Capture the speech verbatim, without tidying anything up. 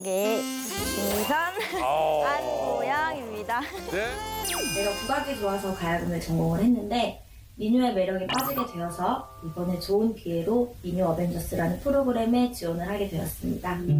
이게 김선 아. 안보영입니다. 네. 내가 국악이 좋아서 가야금을 전공을 했는데 민요의 매력에 빠지게 되어서 이번에 좋은 기회로 민요 어벤져스라는 프로그램에 지원을 하게 되었습니다.